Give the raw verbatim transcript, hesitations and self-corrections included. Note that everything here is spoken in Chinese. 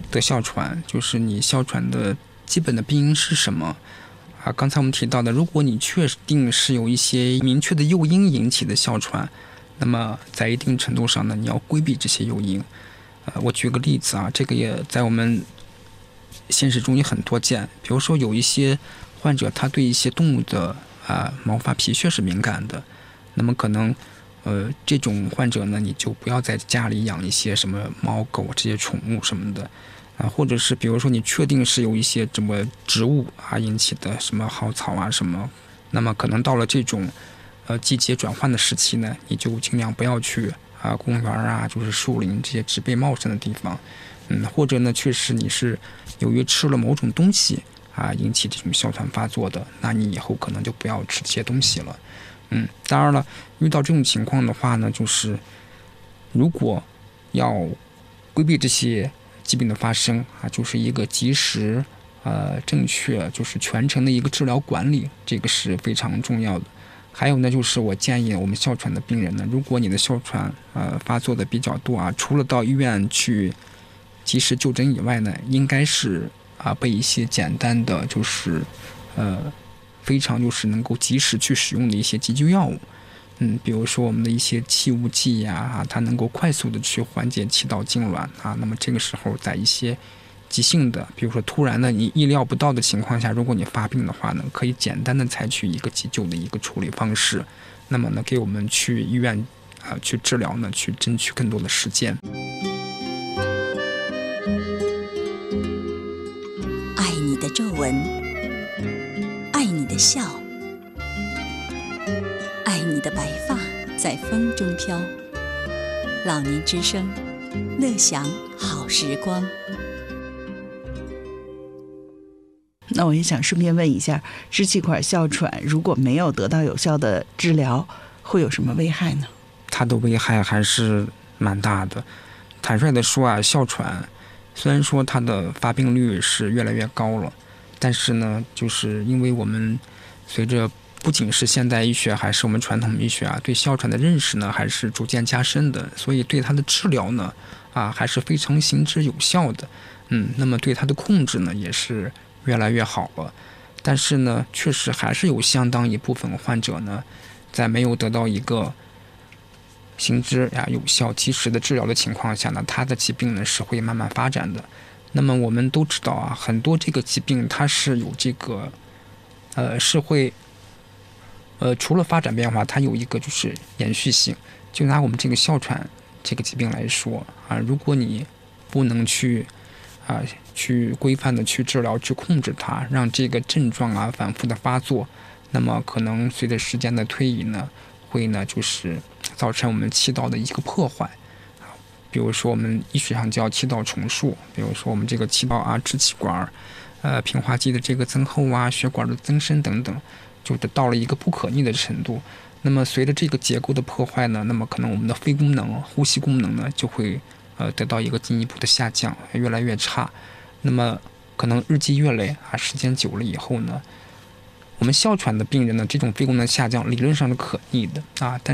得哮喘，就是你哮喘的基本的病因是什么啊？刚才我们提到的，如果你确定是有一些明确的诱因引起的哮喘，那么在一定程度上呢，你要规避这些诱因。呃，我举个例子啊，这个也在我们现实中也很多见。比如说有一些患者他对一些动物的啊毛发皮屑是敏感的，那么可能呃这种患者呢，你就不要在家里养一些什么猫狗这些宠物什么的啊，或者是比如说你确定是有一些什么植物啊引起的什么蒿草啊什么，那么可能到了这种呃季节转换的时期呢，你就尽量不要去啊公园啊，就是树林这些植被茂盛的地方。嗯，或者呢，确实你是由于吃了某种东西啊引起这种哮喘发作的，那你以后可能就不要吃这些东西了。嗯，当然了，遇到这种情况的话呢，就是如果要规避这些疾病的发生啊，就是一个及时、呃正确，就是全程的一个治疗管理，这个是非常重要的。还有呢，就是我建议我们哮喘的病人呢，如果你的哮喘呃发作的比较多啊，除了到医院去及时就诊以外呢，应该是啊备一些简单的，就是呃非常就是能够及时去使用的一些急救药物。嗯，比如说我们的一些气雾剂呀、啊，它能够快速的去缓解气道痉挛啊。那么这个时候，在一些急性的，比如说突然的你意料不到的情况下，如果你发病的话呢，可以简单的采取一个急救的一个处理方式。那么呢，给我们去医院啊、呃、去治疗呢，去争取更多的时间。 爱你的皱纹，爱你的笑，爱你的白发在风中飘。老年之声，乐享好时光。 那我也想顺便问一下，支气管哮喘如果没有得到有效的治疗，会有什么危害呢？ 它的危害还是蛮大的。坦率的说啊，哮喘虽然说它的发病率是越来越高了，但是呢，就是因为我们随着不仅是现代医学，还是我们传统医学啊，对哮喘的认识呢，还是逐渐加深的，所以对它的治疗呢，啊，还是非常行之有效的。嗯，那么对它的控制呢，也是越来越好了。但是呢，确实还是有相当一部分患者呢，在没有得到一个行之呀有效、及时的治疗的情况下呢，他的疾病呢是会慢慢发展的。那么我们都知道啊，很多这个疾病它是有这个，呃，是会，呃，除了发展变化，它有一个就是延续性。就拿我们这个哮喘这个疾病来说啊，如果你不能去啊去规范的去治疗、去控制它，让这个症状啊反复的发作，那么可能随着时间的推移呢，会呢就是造成我们气道的一个破坏。比如说我们医学上叫气道重塑，比如说我们这个气道啊、支气管、呃平滑肌的这个增厚啊、血管的增生等等，就到了一个不可逆的程度。那么随着这个结构的破坏呢，那么可能我们的肺功能、呼吸功能呢就会呃得到一个进一步的下降，越来越差。那么可能日积月累啊，时间久了以后呢，我们哮喘的病人呢，这种肺功能下降理论上是可逆的啊，但